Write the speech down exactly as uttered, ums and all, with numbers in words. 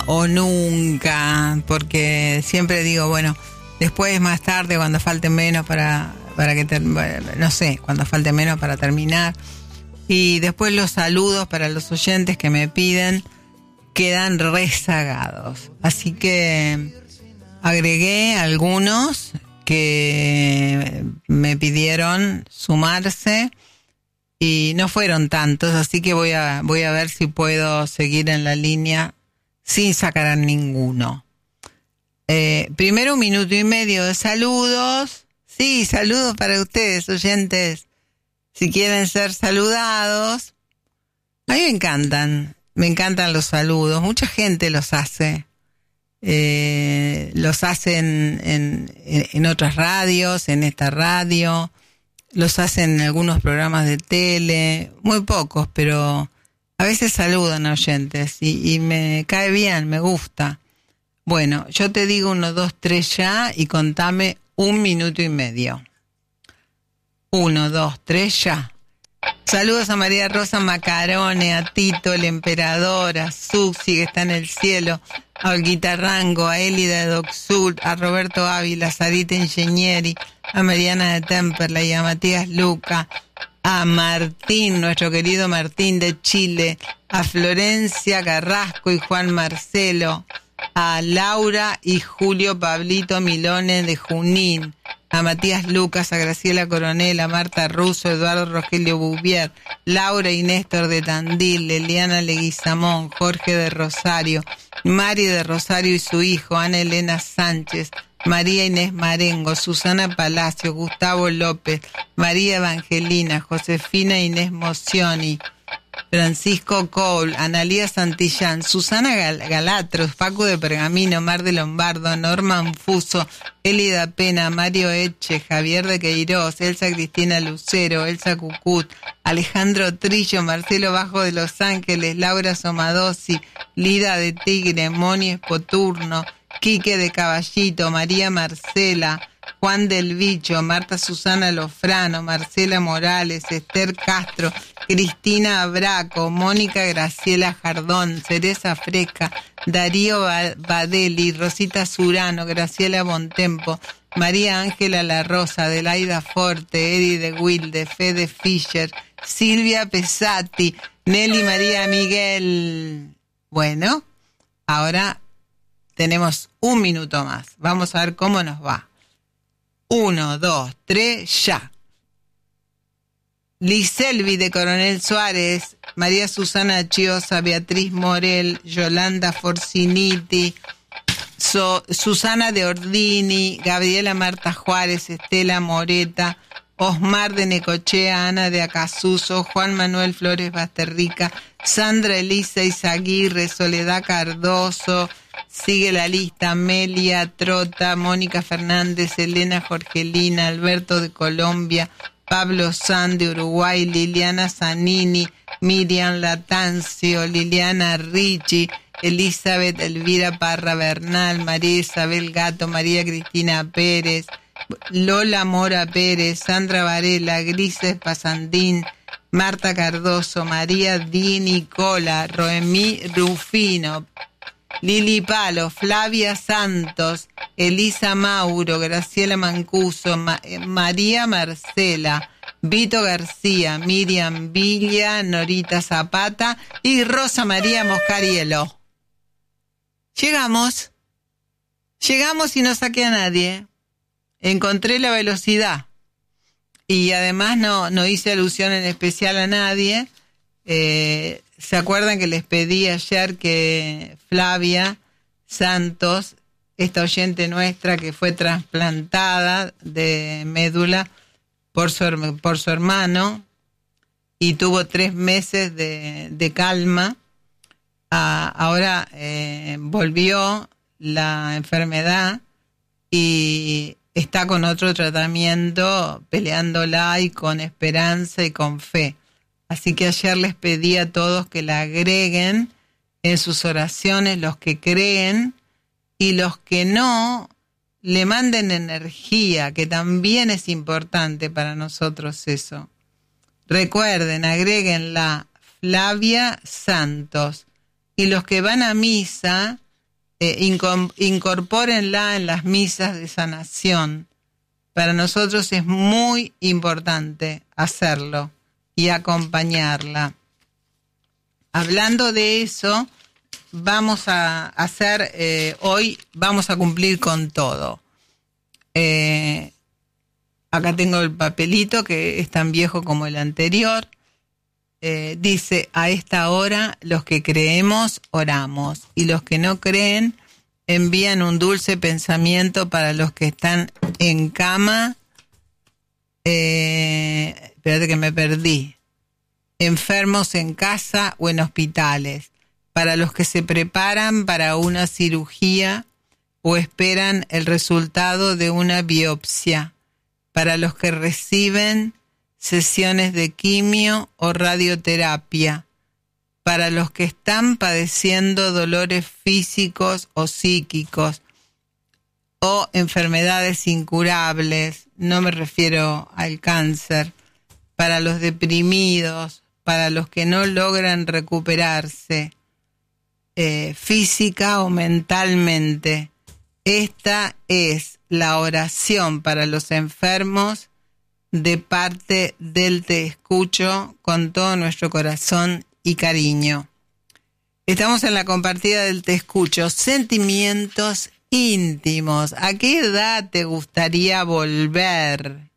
o nunca, porque siempre digo, bueno, después más tarde, cuando falte menos para, para que, ter- no sé, cuando falte menos para terminar. Y después los saludos para los oyentes que me piden quedan rezagados. Así que agregué algunos que me pidieron sumarse y no fueron tantos, así que voy a, voy a ver si puedo seguir en la línea sin sacar a ninguno. Eh, primero un minuto y medio de saludos. Sí, saludos para ustedes, oyentes. Si quieren ser saludados, a mí me encantan, me encantan los saludos. Mucha gente los hace, eh, los hacen en, en, en otras radios, en esta radio, los hacen en algunos programas de tele, muy pocos, pero a veces saludan a oyentes y, y me cae bien, me gusta. Bueno, yo te digo uno, dos, tres ya y contame un minuto y medio. Uno, dos, tres, ya. Saludos a María Rosa Macarone, a Tito, el emperador, a Susi, que está en el cielo, a Olguita Rango, a Elida de Docsud, a Roberto Ávila, a Sarita Ingenieri, a Mariana de Temperley, a Matías Luca, a Martín, nuestro querido Martín de Chile, a Florencia Carrasco y Juan Marcelo, a Laura y Julio Pablito Milone de Junín, a Matías Lucas, a Graciela Coronel, a Marta Russo, Eduardo Rogelio Bouvier, Laura y Néstor de Tandil, Liliana Leguizamón, Jorge de Rosario, Mari de Rosario y su hijo, Ana Elena Sánchez, María Inés Marengo, Susana Palacio, Gustavo López, María Evangelina, Josefina Inés Mocioni, Francisco Cole, Analía Santillán, Susana Gal- Galatros, Paco de Pergamino, Mar de Lombardo, Norman Fuso, Elida Pena, Mario Eche, Javier de Queiroz, Elsa Cristina Lucero, Elsa Cucut, Alejandro Trillo, Marcelo Bajo de Los Ángeles, Laura Somadosi, Lida de Tigre, Moni Espoturno, Quique de Caballito, María Marcela, Juan del Bicho, Marta Susana Lofrano, Marcela Morales, Esther Castro, Cristina Abraco, Mónica Graciela Jardón, Cereza Fresca, Darío Badeli, Rosita Surano, Graciela Bontempo, María Ángela La Rosa, Adelaida Forte, Edi de Wilde, Fede Fischer, Silvia Pesati, Nelly María Miguel. Bueno, ahora tenemos un minuto más. Vamos a ver cómo nos va. Uno, dos, tres, ya. Liselvi de Coronel Suárez, María Susana Chiosa, Beatriz Morel, Yolanda Forciniti, so, Susana de Ordini, Gabriela Marta Juárez, Estela Moreta, Osmar de Necochea, Ana de Acasuso, Juan Manuel Flores Basterrica, Sandra Elisa Izaguirre, Soledad Cardoso, sigue la lista, Amelia Trota, Mónica Fernández, Elena Jorgelina, Alberto de Colombia, Pablo San de Uruguay, Liliana Zanini, Miriam Latancio, Liliana Ricci, Elizabeth Elvira Parra Bernal, María Isabel Gato, María Cristina Pérez, Lola Mora Pérez, Sandra Varela, Grises Pasandín, Marta Cardoso, María Di Nicola, Roemí Rufino, Lili Palo, Flavia Santos, Elisa Mauro, Graciela Mancuso, Ma- María Marcela, Vito García, Miriam Villa, Norita Zapata y Rosa María Moscarielo. Llegamos, llegamos y no saqué a nadie. Encontré la velocidad y además no, no hice alusión en especial a nadie. Eh, ¿Se acuerdan que les pedí ayer que Flavia Santos, esta oyente nuestra que fue trasplantada de médula por su, por su hermano y tuvo tres meses de, de calma, a, ahora eh, volvió la enfermedad y está con otro tratamiento, peleándola y con esperanza y con fe? Así que ayer les pedí a todos que la agreguen en sus oraciones, los que creen, y los que no, le manden energía, que también es importante para nosotros eso. Recuerden, agréguenla, Flavia Santos. Y los que van a misa, eh, incom- incorpórenla en las misas de sanación. Para nosotros es muy importante hacerlo y acompañarla. Hablando de eso, vamos a hacer, eh, hoy vamos a cumplir con todo. Eh, acá tengo el papelito que es tan viejo como el anterior. Eh, dice, a esta hora los que creemos oramos y los que no creen envían un dulce pensamiento para los que están en cama. Eh, espérate que me perdí. Enfermos en casa o en hospitales, para los que se preparan para una cirugía o esperan el resultado de una biopsia, para los que reciben sesiones de quimio o radioterapia, para los que están padeciendo dolores físicos o psíquicos o enfermedades incurables, no me refiero al cáncer, para los deprimidos, para los que no logran recuperarse eh, física o mentalmente. Esta es la oración para los enfermos de parte del Te Escucho con todo nuestro corazón y cariño. Estamos en la compartida del Te Escucho. Sentimientos íntimos. ¿A qué edad te gustaría volver?